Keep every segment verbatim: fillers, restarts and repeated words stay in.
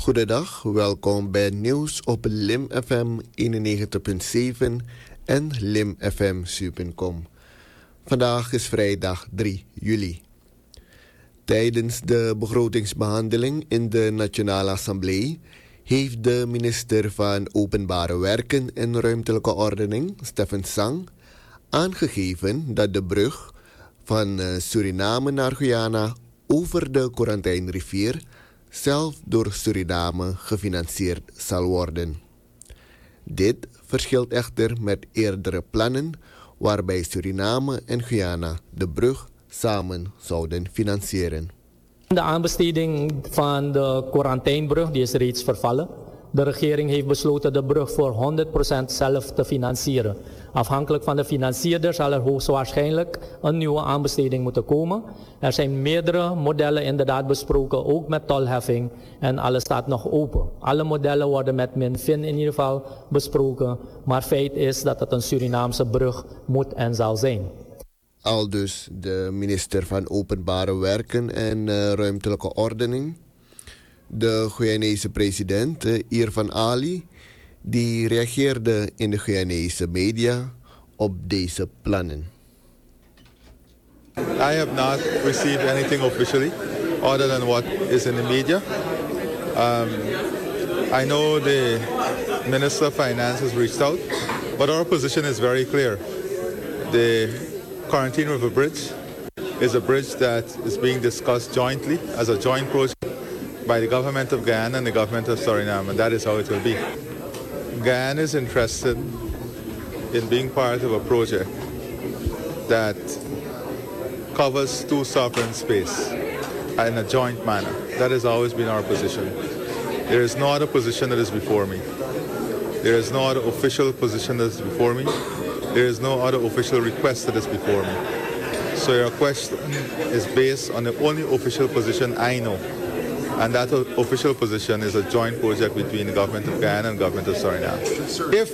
Goedendag, welkom bij Nieuws op Lim F M eenennegentig punt zeven en lim f m zeven punt com. Vandaag is vrijdag drie juli. Tijdens de begrotingsbehandeling in de Nationale Assemblée heeft de minister van Openbare Werken en Ruimtelijke Ordening, Stefan Sang, aangegeven dat de brug van Suriname naar Guyana over de Korantijnrivier zelf door Suriname gefinancierd zal worden. Dit verschilt echter met eerdere plannen waarbij Suriname en Guyana de brug samen zouden financieren. De aanbesteding van de Korantijnbrug die is reeds vervallen. De regering heeft besloten de brug voor honderd procent zelf te financieren. Afhankelijk van de financierder zal er hoogstwaarschijnlijk een nieuwe aanbesteding moeten komen. Er zijn meerdere modellen inderdaad besproken, ook met tolheffing, en alles staat nog open. Alle modellen worden met Minfin in ieder geval besproken, maar feit is dat het een Surinaamse brug moet en zal zijn. Aldus de minister van Openbare Werken en uh, Ruimtelijke Ordening. De Guyanese president uh, Irfaan Ali, die reageerde in de Guyanese media op deze plannen. I have not received anything officially other than what is in the media. Um, I know the Minister of Finance has reached out, but our position is very clear. The Quarantine River Bridge is a bridge that is being discussed jointly as a joint project by the government of Guyana and the government of Suriname, and that is how it will be. Guyana is interested in being part of a project that covers two sovereign space in a joint manner. That has always been our position. There is no other position that is before me. There is no other official position that is before me. There is no other official request that is before me. So your question is based on the only official position I know. And that official position is a joint project between the government of Guyana and the government of Suriname. If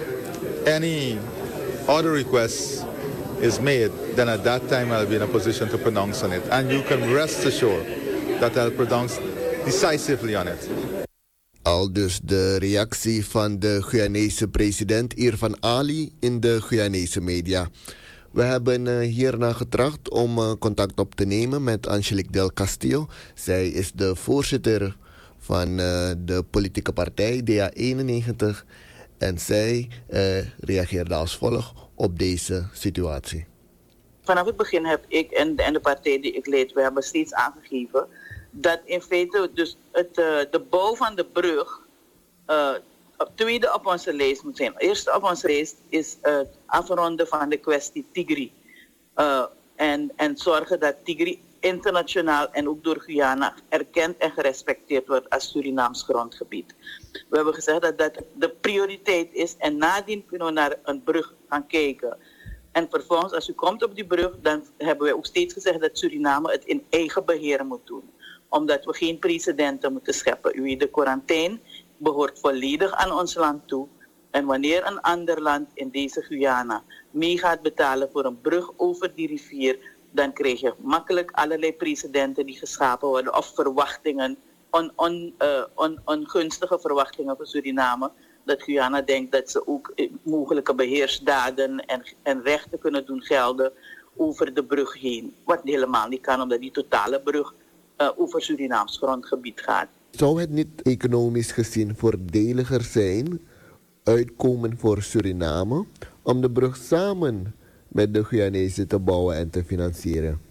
any other request is made, then at that time I'll be in a position to pronounce on it. And you can rest assured that I'll pronounce decisively on it. Aldus de reactie van de Guyanese president Irfaan Ali in de Guyanese media. We hebben uh, hierna getracht om uh, contact op te nemen met Angelique Del Castillo. Zij is de voorzitter van uh, de politieke partij D A eenennegentig. En zij uh, reageerde als volgt op deze situatie. Vanaf het begin heb ik en de, en de partij die ik leid, we hebben steeds aangegeven dat in feite dus het, uh, de bouw van de brug uh, op tweede op onze lijst moet zijn. Eerste op onze lijst is het afronden van de kwestie Tigri. Uh, en, en zorgen dat Tigri internationaal en ook door Guyana erkend en gerespecteerd wordt als Surinaams grondgebied. We hebben gezegd dat dat de prioriteit is en nadien kunnen we naar een brug gaan kijken. En vervolgens, als u komt op die brug, dan hebben we ook steeds gezegd dat Suriname het in eigen beheer moet doen. Omdat we geen precedenten moeten scheppen. U weet, de quarantaine behoort volledig aan ons land toe. En wanneer een ander land in deze Guyana mee gaat betalen voor een brug over die rivier, dan krijg je makkelijk allerlei precedenten die geschapen worden of verwachtingen, on, on, uh, on, ongunstige verwachtingen voor Suriname. Dat Guyana denkt dat ze ook mogelijke beheersdaden en, en rechten kunnen doen gelden over de brug heen. Wat helemaal niet kan, omdat die totale brug uh, over Surinaams grondgebied gaat. Zou het niet economisch gezien voordeliger zijn, uitkomen voor Suriname, om de brug samen met de Guyanese te bouwen en te financieren?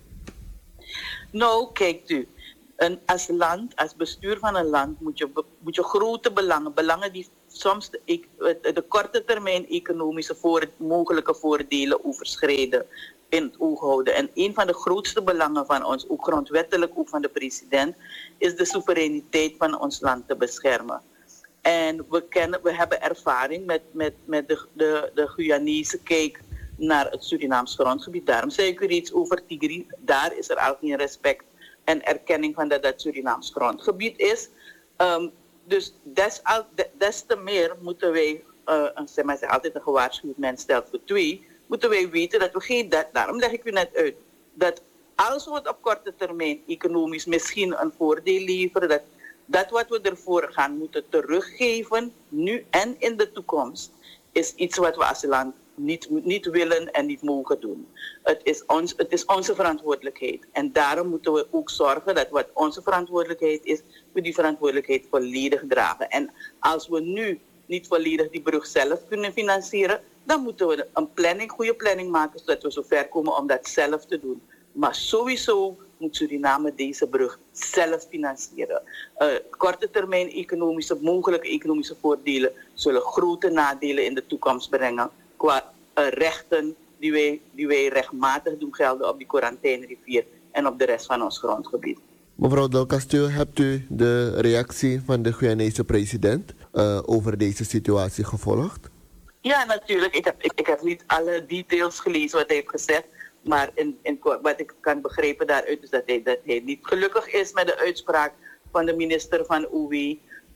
Nou, kijkt u. En als land, als bestuur van een land, moet je, moet je grote belangen, belangen die soms de, de, de korte termijn economische voor, mogelijke voordelen overschrijden, in het oog houden. En een van de grootste belangen van ons, ook grondwettelijk, ook van de president, is de soevereiniteit van ons land te beschermen. En we, kennen, we hebben ervaring met, met, met de, de, de Guyanese kijk naar het Surinaams grondgebied. Daarom zei ik er iets over Tigri. Daar is er al geen respect en erkenning van dat dat Surinaams grondgebied is. Um, dus des, al, des te meer moeten wij, uh, zeg maar, altijd een gewaarschuwd mens stelt voor twee, moeten wij weten dat we geen, dat, daarom leg ik u net uit, dat als we het op korte termijn economisch misschien een voordeel leveren, dat Dat wat we ervoor gaan moeten teruggeven, nu en in de toekomst, is iets wat we als land niet, niet willen en niet mogen doen. Het is, ons, het is onze verantwoordelijkheid. En daarom moeten we ook zorgen dat wat onze verantwoordelijkheid is, we die verantwoordelijkheid volledig dragen. En als we nu niet volledig die brug zelf kunnen financieren, dan moeten we een planning, goede planning maken, zodat we zover komen om dat zelf te doen. Maar sowieso moet Suriname deze brug zelf financieren. Uh, korte termijn economische, mogelijke economische voordelen zullen grote nadelen in de toekomst brengen qua uh, rechten die wij, die wij rechtmatig doen gelden op die Quarantaine-rivier en op de rest van ons grondgebied. Mevrouw Del Castillo, hebt u de reactie van de Guyanese president uh, over deze situatie gevolgd? Ja, natuurlijk. Ik heb, ik, ik heb niet alle details gelezen wat hij heeft gezegd. Maar in, in, wat ik kan begrijpen daaruit is dat hij, dat hij niet gelukkig is met de uitspraak van de minister van O W. Uh,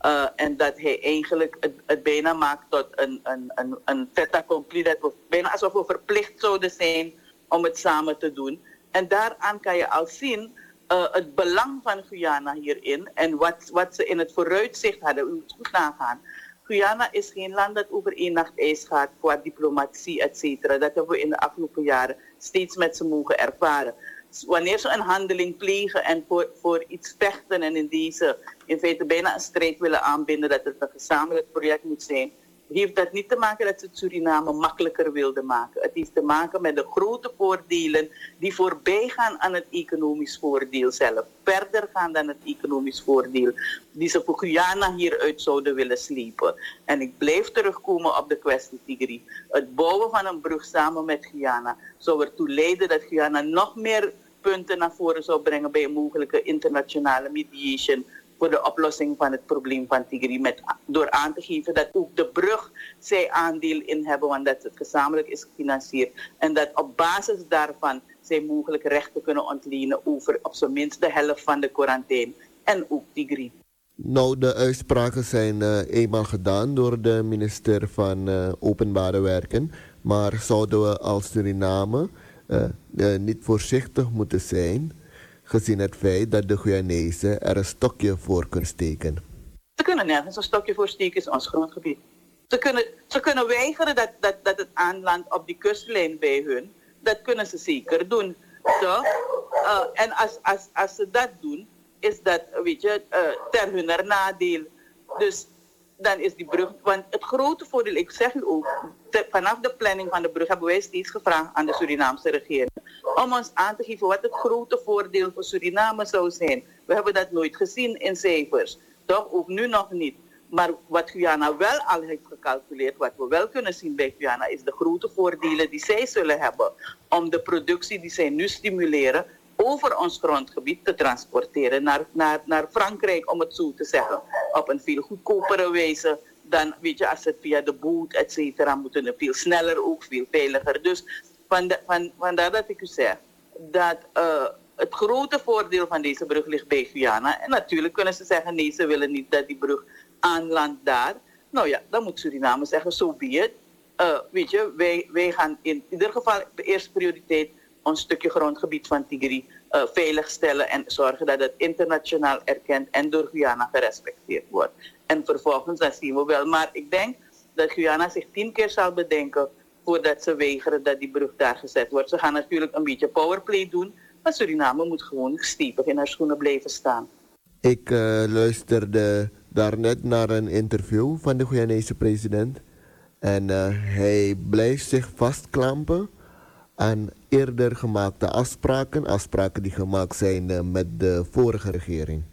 en dat hij eigenlijk het, het bijna maakt tot een, een, een, een fait accompli. Dat we bijna alsof we verplicht zouden zijn om het samen te doen. En daaraan kan je al zien uh, het belang van Guyana hierin. En wat, wat ze in het vooruitzicht hadden. U moet goed nagaan. Guyana is geen land dat over één nacht ijs gaat qua diplomatie, et cetera. Dat hebben we in de afgelopen jaren steeds met ze mogen ervaren. Wanneer ze een handeling plegen en voor, voor iets vechten en in deze in feite bijna een strijd willen aanbinden dat het een gezamenlijk project moet zijn, heeft dat niet te maken dat ze het Suriname makkelijker wilden maken. Het heeft te maken met de grote voordelen die voorbij gaan aan het economisch voordeel zelf. Verder gaan dan het economisch voordeel die ze voor Guyana hieruit zouden willen slepen. En ik blijf terugkomen op de kwestie Tigri. Het bouwen van een brug samen met Guyana zou ertoe leiden dat Guyana nog meer punten naar voren zou brengen bij een mogelijke internationale mediation voor de oplossing van het probleem van Tigri, met, door aan te geven dat ook de brug zij aandeel in hebben, want dat het gezamenlijk is gefinancierd. En dat op basis daarvan zij mogelijk rechten kunnen ontlenen over op zijn minst de helft van de quarantaine en ook Tigri. Nou, de uitspraken zijn uh, eenmaal gedaan door de minister van uh, Openbare Werken, maar zouden we als Suriname uh, uh, niet voorzichtig moeten zijn, gezien het feit dat de Guyanese er een stokje voor kunnen steken? Ze kunnen nergens een stokje voor steken in ons grondgebied. Ze kunnen, ze kunnen weigeren dat, dat, dat het aanlandt op die kustlijn bij hun. Dat kunnen ze zeker doen. Zo. Uh, en als, als, als ze dat doen, is dat, weet je, uh, ter hunner nadeel. Dus dan is die brug, want het grote voordeel, ik zeg u ook, te, vanaf de planning van de brug hebben wij steeds gevraagd aan de Surinaamse regering om ons aan te geven wat het grote voordeel voor Suriname zou zijn. We hebben dat nooit gezien in cijfers, toch ook nu nog niet. Maar wat Guyana wel al heeft gecalculeerd, wat we wel kunnen zien bij Guyana, is de grote voordelen die zij zullen hebben om de productie die zij nu stimuleren over ons grondgebied te transporteren naar, naar, naar Frankrijk, om het zo te zeggen. Op een veel goedkopere wijze dan, weet je, als het via de boot, et cetera, moeten we veel sneller ook, veel veiliger. Dus van de, van, vandaar dat ik u zeg dat uh, het grote voordeel van deze brug ligt bij Guyana. En natuurlijk kunnen ze zeggen, nee, ze willen niet dat die brug aanlandt daar. Nou ja, dan moet Suriname zeggen, so be it. Uh, weet je, wij, wij gaan in ieder geval de eerste prioriteit ons stukje grondgebied van Tigri uh, veiligstellen en zorgen dat het internationaal erkend en door Guyana gerespecteerd wordt. En vervolgens, dat zien we wel. Maar ik denk dat Guyana zich tien keer zal bedenken voordat ze weigeren dat die brug daar gezet wordt. Ze gaan natuurlijk een beetje powerplay doen, maar Suriname moet gewoon stevig in haar schoenen blijven staan. Ik uh, luisterde daarnet naar een interview van de Guyanese president. En uh, hij blijft zich vastklampen aan eerder gemaakte afspraken. Afspraken die gemaakt zijn uh, met de vorige regering.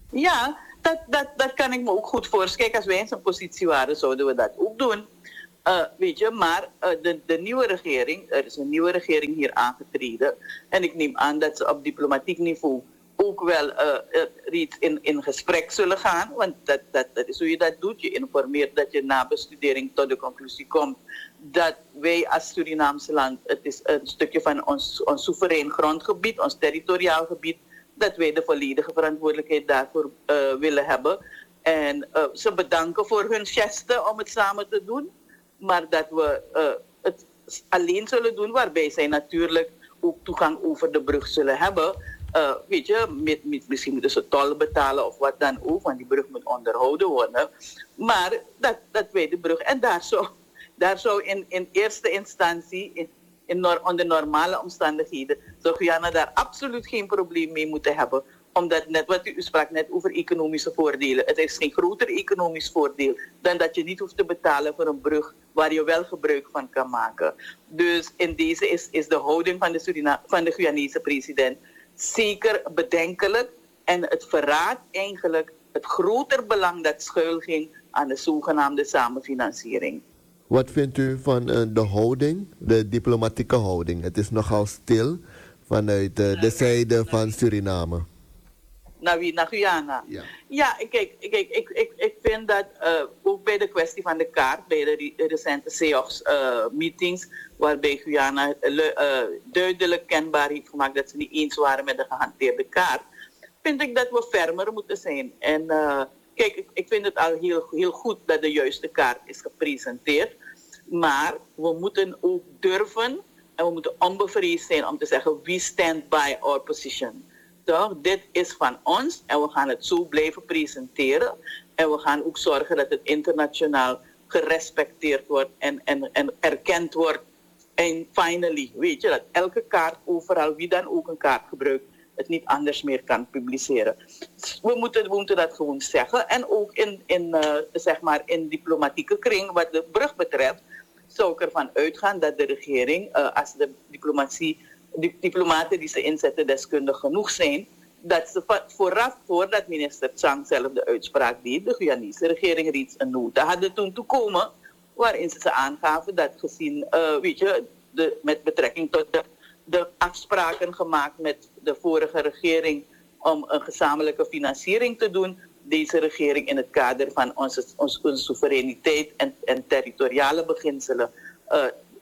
Ja, dat, dat, dat kan ik me ook goed voorstellen. Kijk, als wij in zijn positie waren, zouden we dat ook doen. Uh, weet je, maar uh, de, de nieuwe regering, er is een nieuwe regering hier aangetreden. En ik neem aan dat ze op diplomatiek niveau ook wel uh, uh, in, in gesprek zullen gaan. Want dat, dat, dat is hoe je dat doet. Je informeert dat je na bestudering tot de conclusie komt dat wij als Surinaamse land, het is een stukje van ons, ons soeverein grondgebied, ons territoriaal gebied, dat wij de volledige verantwoordelijkheid daarvoor uh, willen hebben. En uh, ze bedanken voor hun geste om het samen te doen. Maar dat we uh, het alleen zullen doen, waarbij zij natuurlijk ook toegang over de brug zullen hebben. Uh, weet je, met, met, misschien moeten ze tol betalen of wat dan ook, want die brug moet onderhouden worden. Maar dat, dat weet de brug. En daar zou, daar zou in, in eerste instantie, in, in nor, onder normale omstandigheden, zou Guyana daar absoluut geen probleem mee moeten hebben. Omdat, net wat u sprak net over economische voordelen. Het is geen groter economisch voordeel dan dat je niet hoeft te betalen voor een brug waar je wel gebruik van kan maken. Dus in deze is, is de houding van de, Surina, van de Guyanese president zeker bedenkelijk. En het verraadt eigenlijk het groter belang dat schuil ging aan de zogenaamde samenfinanciering. Wat vindt u van uh, de houding, de diplomatieke houding? Het is nogal stil vanuit uh, de zijde van Suriname. Naar wie? Naar Guyana? Ja, ja kijk, kijk ik, ik, ik vind dat uh, ook bij de kwestie van de kaart, bij de recente C E O X-meetings, uh, waarbij Guyana uh, duidelijk kenbaar heeft gemaakt dat ze niet eens waren met de gehanteerde kaart, vind ik dat we fermer moeten zijn. En uh, kijk, ik, ik vind het al heel, heel goed dat de juiste kaart is gepresenteerd, maar we moeten ook durven en we moeten onbevreesd zijn om te zeggen, we stand by our position. Toch? Dit is van ons en we gaan het zo blijven presenteren. En we gaan ook zorgen dat het internationaal gerespecteerd wordt en, en, en erkend wordt. En finally, weet je, dat elke kaart overal, wie dan ook een kaart gebruikt, het niet anders meer kan publiceren. We moeten, we moeten dat gewoon zeggen. En ook in, in, uh, zeg maar in diplomatieke kring, wat de brug betreft, zou ik ervan uitgaan dat de regering, uh, als de diplomatie... die diplomaten die ze inzetten deskundig genoeg zijn, dat ze vooraf, voordat minister Chang zelf de uitspraak deed, de Guyanese regering reeds een nota hadden toen toekomen, waarin ze, ze aangaven dat gezien, uh, weet je, de, met betrekking tot de, de afspraken gemaakt met de vorige regering om een gezamenlijke financiering te doen, deze regering in het kader van onze, onze, onze soevereiniteit en, en territoriale beginselen uh,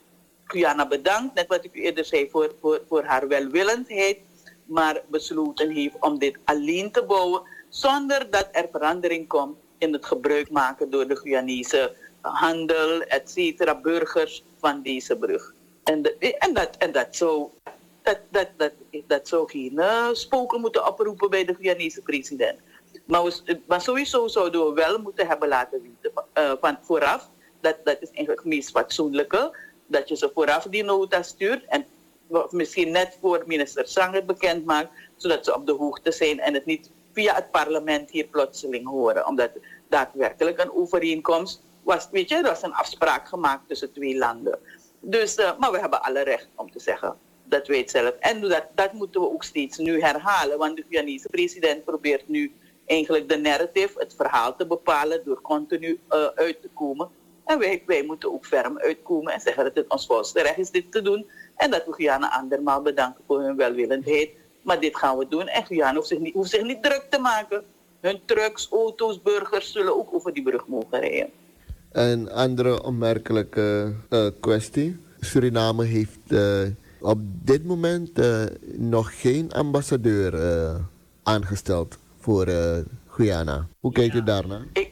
Guyana bedankt, net wat ik u eerder zei, voor, voor, voor haar welwillendheid, maar besloten heeft om dit alleen te bouwen, zonder dat er verandering komt in het gebruik maken door de Guyanese handel, et cetera, burgers van deze brug. En, de, en, dat, en dat, zou, dat, dat, dat, dat zou geen uh, spoken moeten oproepen bij de Guyanese president. Maar, we, maar sowieso zouden we wel moeten hebben laten weten uh, van vooraf, dat, dat is eigenlijk het meest fatsoenlijke, dat je ze vooraf die nota stuurt en misschien net voor minister Chang het bekend maakt, zodat ze op de hoogte zijn en het niet via het parlement hier plotseling horen. Omdat daadwerkelijk een overeenkomst was, weet je, er was een afspraak gemaakt tussen twee landen. Dus, uh, maar we hebben alle recht om te zeggen, dat weet zelf. En dat, dat moeten we ook steeds nu herhalen, want de Guyanese president probeert nu eigenlijk de narrative, het verhaal te bepalen door continu uh, uit te komen. En wij, wij moeten ook ferm uitkomen en zeggen dat het ons volste recht is dit te doen. En dat we Guyana andermaal bedanken voor hun welwillendheid. Maar dit gaan we doen en Guyana hoeft zich niet, hoeft zich niet druk te maken. Hun trucks, auto's, burgers zullen ook over die brug mogen rijden. Een andere opmerkelijke uh, kwestie. Suriname heeft uh, op dit moment uh, nog geen ambassadeur uh, aangesteld voor uh, Guyana. Hoe kijkt u daarnaar? Ik,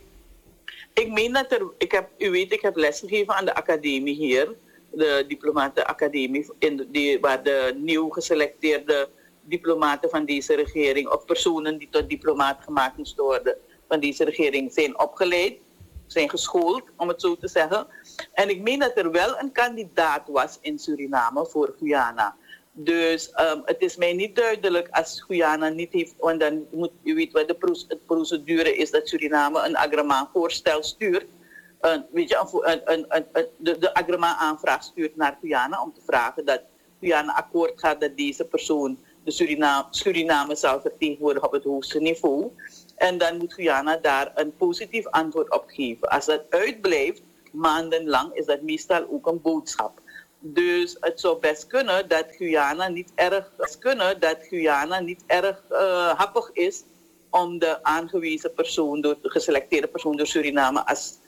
ik meen dat er, ik heb, u weet, ik heb lesgegeven aan de academie hier, de diplomatenacademie, in de, die, waar de nieuw geselecteerde diplomaten van deze regering, of personen die tot diplomaat gemaakt moesten worden, van deze regering zijn opgeleid, zijn geschoold, om het zo te zeggen. En ik meen dat er wel een kandidaat was in Suriname voor Guyana. Dus um, het is mij niet duidelijk als Guyana niet heeft, want dan moet u weten wat de pro- procedure is, dat Suriname een agrema-voorstel stuurt. Uh, weet je, een, een, een, een, de, de agrema-aanvraag stuurt naar Guyana om te vragen dat Guyana akkoord gaat dat deze persoon de Suriname, Suriname zal vertegenwoordigen op het hoogste niveau. En dan moet Guyana daar een positief antwoord op geven. Als dat uitblijft, maandenlang, is dat meestal ook een boodschap. Dus het zou best kunnen dat Guyana niet erg, kunnen dat Guyana niet erg uh, happig is om de aangewezen persoon, door de geselecteerde persoon door Suriname als